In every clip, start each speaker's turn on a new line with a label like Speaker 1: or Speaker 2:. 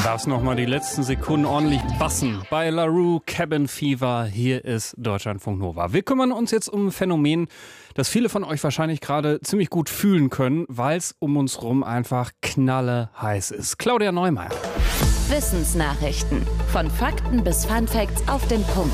Speaker 1: Darf's nochmal die letzten Sekunden ordentlich bassen. Bei La Rue, Cabin Fever, hier ist Deutschlandfunk Nova. Wir kümmern uns jetzt um ein Phänomen, das viele von euch wahrscheinlich gerade ziemlich gut fühlen können, weil es um uns rum einfach knalleheiß ist. Claudia Neumeier.
Speaker 2: Wissensnachrichten. Von Fakten bis Funfacts auf den Punkt.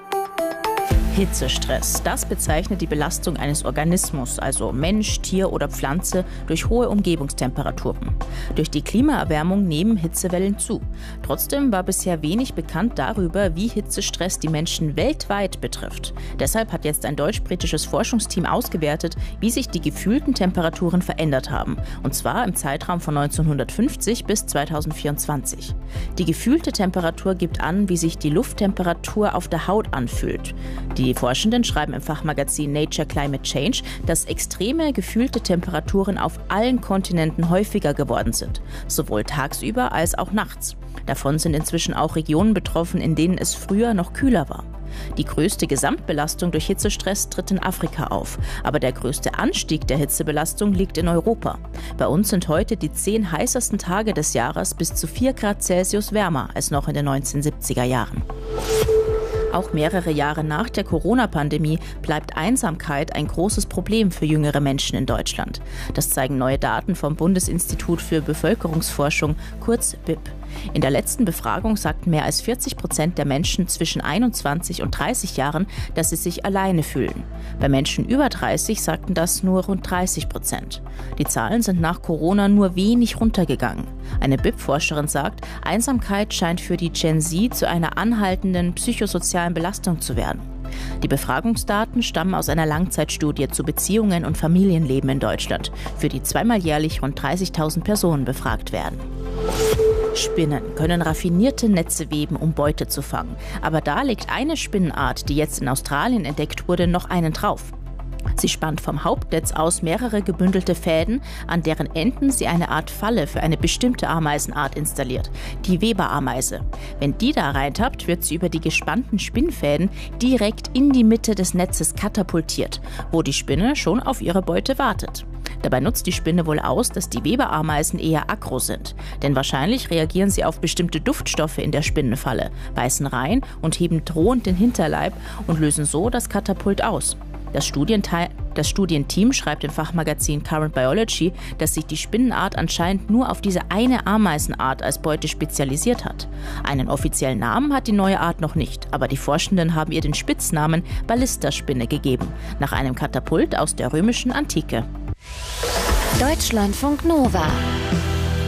Speaker 3: Hitzestress. Das bezeichnet die Belastung eines Organismus, also Mensch, Tier oder Pflanze, durch hohe Umgebungstemperaturen. Durch die Klimaerwärmung nehmen Hitzewellen zu. Trotzdem war bisher wenig bekannt darüber, wie Hitzestress die Menschen weltweit betrifft. Deshalb hat jetzt ein deutsch-britisches Forschungsteam ausgewertet, wie sich die gefühlten Temperaturen verändert haben. Und zwar im Zeitraum von 1950 bis 2024. Die gefühlte Temperatur gibt an, wie sich die Lufttemperatur auf der Haut anfühlt. Die Forschenden schreiben im Fachmagazin Nature Climate Change, dass extreme gefühlte Temperaturen auf allen Kontinenten häufiger geworden sind, sowohl tagsüber als auch nachts. Davon sind inzwischen auch Regionen betroffen, in denen es früher noch kühler war. Die größte Gesamtbelastung durch Hitzestress tritt in Afrika auf. Aber der größte Anstieg der Hitzebelastung liegt in Europa. Bei uns sind heute die 10 heißesten Tage des Jahres bis zu 4 Grad Celsius wärmer als noch in den 1970er Jahren. Auch mehrere Jahre nach der Corona-Pandemie bleibt Einsamkeit ein großes Problem für jüngere Menschen in Deutschland. Das zeigen neue Daten vom Bundesinstitut für Bevölkerungsforschung, kurz BIP. In der letzten Befragung sagten mehr als 40% der Menschen zwischen 21 und 30 Jahren, dass sie sich alleine fühlen. Bei Menschen über 30 sagten das nur rund 30%. Die Zahlen sind nach Corona nur wenig runtergegangen. Eine BIP-Forscherin sagt, Einsamkeit scheint für die Gen Z zu einer anhaltenden psychosozialen Belastung zu werden. Die Befragungsdaten stammen aus einer Langzeitstudie zu Beziehungen und Familienleben in Deutschland, für die zweimal jährlich rund 30.000 Personen befragt werden. Spinnen können raffinierte Netze weben, um Beute zu fangen. Aber da legt eine Spinnenart, die jetzt in Australien entdeckt wurde, noch einen drauf. Sie spannt vom Hauptnetz aus mehrere gebündelte Fäden, an deren Enden sie eine Art Falle für eine bestimmte Ameisenart installiert, die Weberameise. Wenn die da reintappt, wird sie über die gespannten Spinnfäden direkt in die Mitte des Netzes katapultiert, wo die Spinne schon auf ihre Beute wartet. Dabei nutzt die Spinne wohl aus, dass die Weberameisen eher aggro sind. Denn wahrscheinlich reagieren sie auf bestimmte Duftstoffe in der Spinnenfalle, beißen rein und heben drohend den Hinterleib und lösen so das Katapult aus. Das Studienteam schreibt im Fachmagazin Current Biology, dass sich die Spinnenart anscheinend nur auf diese eine Ameisenart als Beute spezialisiert hat. Einen offiziellen Namen hat die neue Art noch nicht, aber die Forschenden haben ihr den Spitznamen Ballisterspinne gegeben, nach einem Katapult aus der römischen Antike.
Speaker 2: Deutschlandfunk Nova.